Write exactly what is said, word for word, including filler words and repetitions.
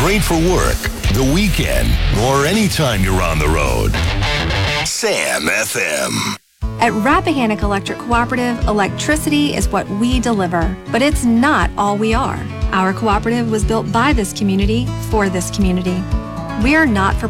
Great for work, the weekend, or anytime you're on the road. Sam F M. At Rappahannock Electric Cooperative, electricity is what we deliver, but it's not all we are. Our cooperative was built by this community for this community. We're not for